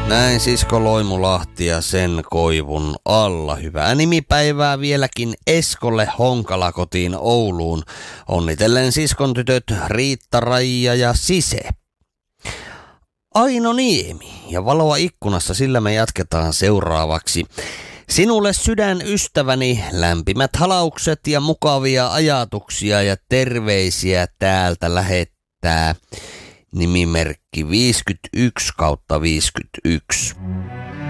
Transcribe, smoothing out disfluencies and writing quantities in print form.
Näin sisko Loimulahti ja sen koivun alla. Hyvää nimipäivää vieläkin Eskolle Honkala kotiin Ouluun. Onnitellen siskon tytöt Riitta, Raija ja Sise. Aino Niemi ja valoa ikkunassa, sillä me jatketaan seuraavaksi. Sinulle sydänystäväni lämpimät halaukset ja mukavia ajatuksia ja terveisiä täältä lähettää nimimerkki 51/51.